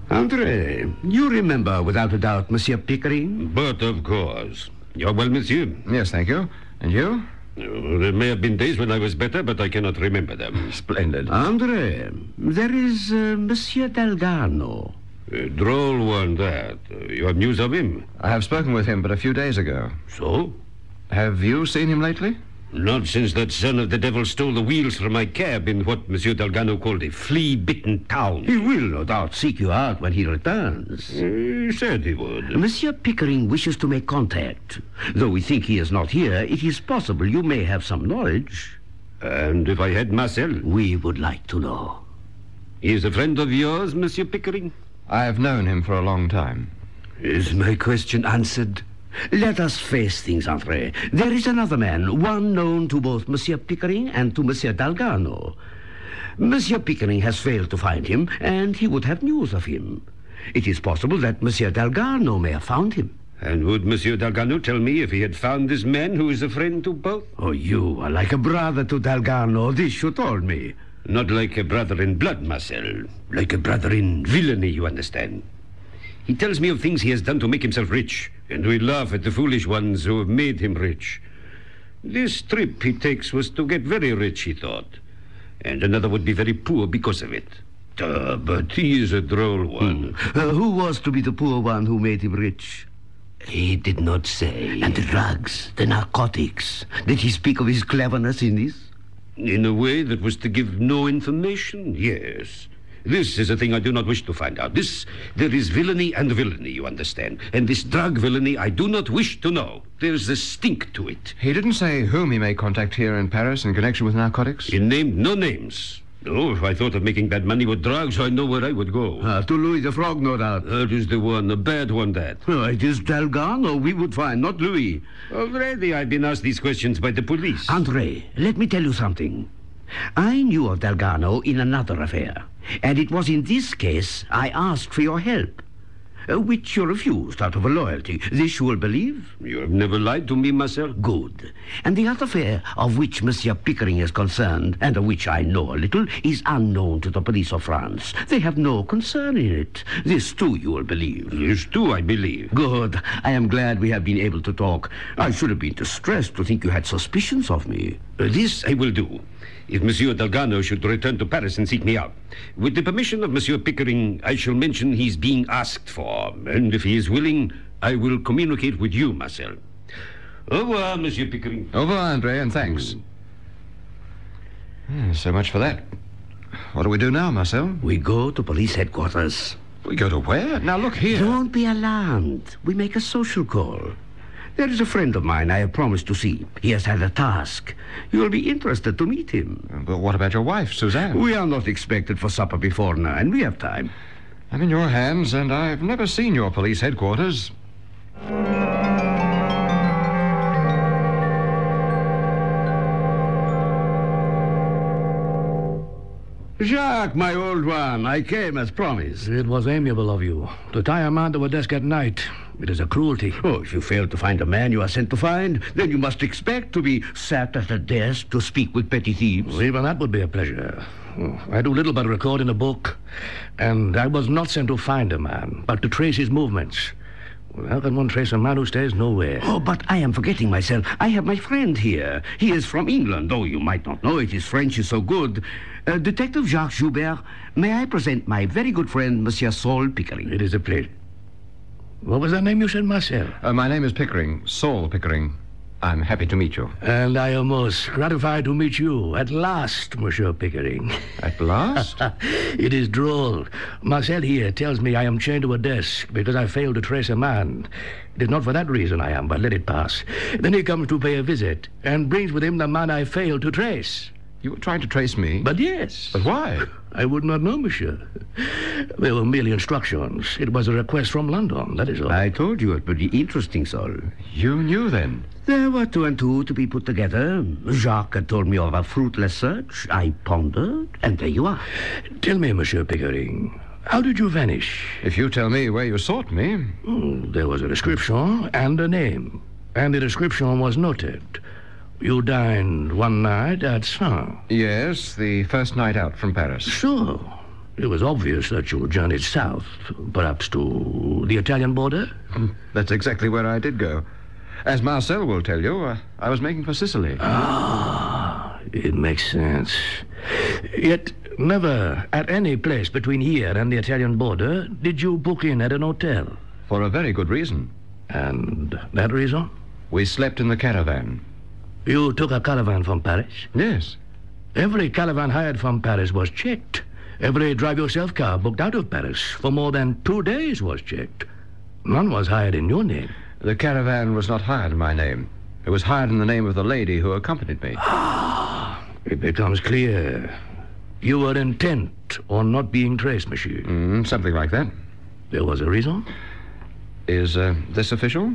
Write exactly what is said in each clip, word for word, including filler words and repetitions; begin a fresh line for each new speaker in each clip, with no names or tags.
Andre, you remember without a doubt Monsieur Pickering?
But of course. You're well, monsieur?
Yes, thank you. And you?
Oh, there may have been days when I was better, but I cannot remember them.
Splendid.
Andre, there is uh, Monsieur Dalgarno.
A droll one, that. Uh, you have news of him?
I have spoken with him but a few days ago.
So?
Have you seen him lately?
Not since that son of the devil stole the wheels from my cab in what Monsieur Dalgarno called a flea-bitten town.
He will no doubt seek you out when he returns.
He said he would.
Monsieur Pickering wishes to make contact. Though we think he is not here, it is possible you may have some knowledge.
And if I had Marcel?
We would like to know.
He is a friend of yours, Monsieur Pickering?
I have known him for a long time.
Is my question answered? Let us face things, Andre. There is another man, one known to both Monsieur Pickering and to Monsieur Dalgarno. Monsieur Pickering has failed to find him, and he would have news of him. It is possible that Monsieur Dalgarno may have found him.
And would Monsieur Dalgarno tell me if he had found this man who is a friend to both?
Oh, you are like a brother to Dalgarno. This you told me.
Not like a brother in blood, Marcel. Like a brother in villainy, you understand. He tells me of things he has done to make himself rich, and we laugh at the foolish ones who have made him rich. This trip he takes was to get very rich, he thought, and another would be very poor because of it. Uh, but he is a droll one.
Hmm. Uh, who was to be the poor one who made him rich?
He did not say.
And the drugs, the narcotics. Did he speak of his cleverness in this?
In a way that was to give no information, yes. This is a thing I do not wish to find out. This, there is villainy and villainy, you understand. And this drug villainy I do not wish to know. There's a stink to it.
He didn't say whom he may contact here in Paris in connection with narcotics?
He named no names. Oh, if I thought of making bad money with drugs, I know where I would go.
Uh, to Louis the Frog, no doubt.
That is the one, the bad one, that.
Oh, it is Dalgarno we would find, not Louis.
Already I've been asked these questions by the police.
Andre, let me tell you something. I knew of Dalgarno in another affair, and it was in this case I asked for your help, uh, which you refused out of a loyalty. This you will believe?
You have never lied to me, Marcel.
Good. And the other affair of which Monsieur Pickering is concerned, and of which I know a little, is unknown to the police of France. They have no concern in it. This, too, you will believe.
This, too, I believe.
Good. I am glad we have been able to talk. I should have been distressed to think you had suspicions of me.
Uh, this I will do. If Monsieur Dalgarno should return to Paris and seek me out, with the permission of Monsieur Pickering, I shall mention he's being asked for, and if he is willing, I will communicate with you, Marcel. Au revoir, Monsieur Pickering.
Au revoir, Andre, and thanks. Mm. So much for that. What do we do now, Marcel?
We go to police headquarters.
We go to where? Now, look here.
Don't be alarmed. We make a social call. There is a friend of mine I have promised to see. He has had a task. You will be interested to meet him.
But what about your wife, Suzanne?
We are not expected for supper before nine. We have time.
I'm in your hands, and I've never seen your police headquarters.
Jacques, my old one, I came as promised.
It was amiable of you to tie a man to a desk at night. It is a cruelty.
Oh, if you fail to find a man you are sent to find, then you must expect to be sat at a desk to speak with petty thieves.
Well, even that would be a pleasure. I do little but record in a book, and I was not sent to find a man, but to trace his movements. Well, how can one trace a man who stays nowhere?
Oh, but I am forgetting myself. I have my friend here. He is from England, though you might not know it. His French is so good. Uh, Detective Jacques Joubert, may I present my very good friend, Monsieur Saul Pickering?
It is a pleasure. What was that name you said, Marcel?
Uh, my name is Pickering, Saul Pickering. I'm happy to meet you.
And I am most gratified to meet you at last, Monsieur Pickering.
At last?
It is droll. Marcel here tells me I am chained to a desk because I failed to trace a man. It is not for that reason I am, but let it pass. Then he comes to pay a visit and brings with him the man I failed to trace.
You were trying to trace me?
But yes.
But why?
I would not know, monsieur. They were merely instructions. It was a request from London, that is all.
I told you it would be interesting, Saul.
You knew then?
There were two and two to be put together. Jacques had told me of a fruitless search. I pondered, and there you are.
Tell me, Monsieur Pickering, how did you vanish?
If you tell me where you sought me...
Oh, there was a description and a name. And the description was noted. You dined one night at Saint.
Yes, the first night out from Paris.
So, It was obvious that you journeyed south, perhaps to the Italian border.
That's exactly where I did go. As Marcel will tell you, uh, I was making for Sicily.
Ah, it makes sense. Yet, never at any place between here and the Italian border did you book in at an hotel.
For a very good reason.
And that reason?
We slept in the caravan.
You took a caravan from Paris?
Yes.
Every caravan hired from Paris was checked. Every drive-yourself car booked out of Paris for more than two days was checked. None was hired in your name.
The caravan was not hired in my name. It was hired in the name of the lady who accompanied me.
Ah, it becomes clear. You were intent on not being traced, monsieur.
Mm, something like that.
There was a reason?
Is uh, this official?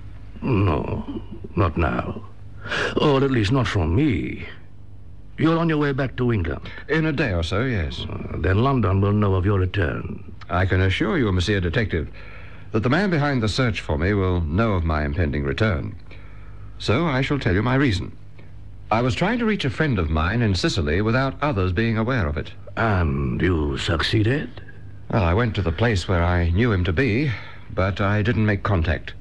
No, not now. Or at least not from me. You're on your way back to England.
In a day or so, yes.
Uh, then London will know of your return.
I can assure you, Monsieur Detective, that the man behind the search for me will know of my impending return. So I shall tell you my reason. I was trying to reach a friend of mine in Sicily without others being aware of it.
And you succeeded?
Well, I went to the place where I knew him to be, but I didn't make contact.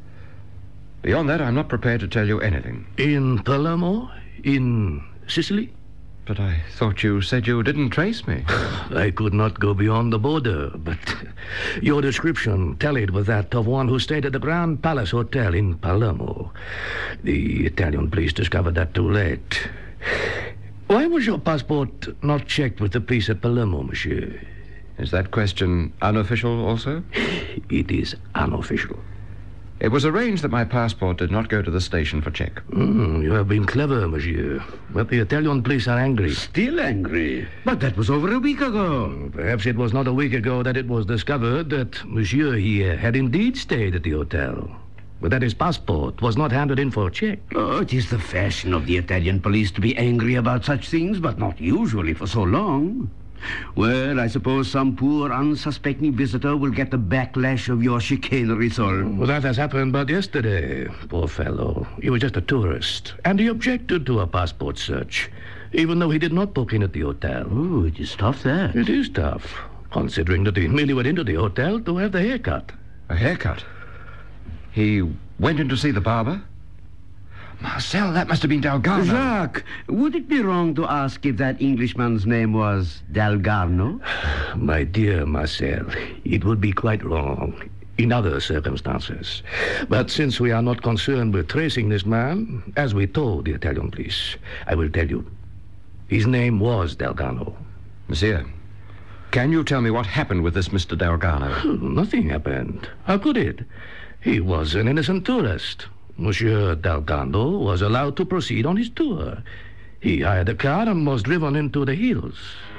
Beyond that, I'm not prepared to tell you anything.
In Palermo? In Sicily?
But I thought you said you didn't trace me.
I could not go beyond the border, but your description tallied with that of one who stayed at the Grand Palace Hotel in Palermo. The Italian police discovered that too late. Why was your passport not checked with the police at Palermo, monsieur?
Is that question unofficial also?
It is unofficial.
It was arranged that my passport did not go to the station for check.
Mm, you have been clever, monsieur. But the Italian police are angry.
Still angry? But that was over a week ago.
Perhaps it was not a week ago that it was discovered that monsieur here had indeed stayed at the hotel, but that his passport was not handed in for check.
Oh, it is the fashion of the Italian police to be angry about such things, but not usually for so long. Well, I suppose some poor, unsuspecting visitor will get the backlash of your chicanery, sir.
Well, that has happened but yesterday, poor fellow. He was just a tourist, and he objected to a passport search, even though he did not book in at the hotel.
Oh, it is tough, that.
It is tough, considering that he merely went into the hotel to have the haircut.
A haircut? He went in to see the barber? Marcel, that must have been Dalgarno.
Jacques, would it be wrong to ask if that Englishman's name was Dalgarno?
My dear Marcel, it would be quite wrong in other circumstances. But since we are not concerned with tracing this man, as we told the Italian police, I will tell you. His name was Dalgarno.
Monsieur, can you tell me what happened with this Mister Dalgarno?
Nothing happened. How could it? He was an innocent tourist. Monsieur Dalgarno was allowed to proceed on his tour. He hired a car and was driven into the hills.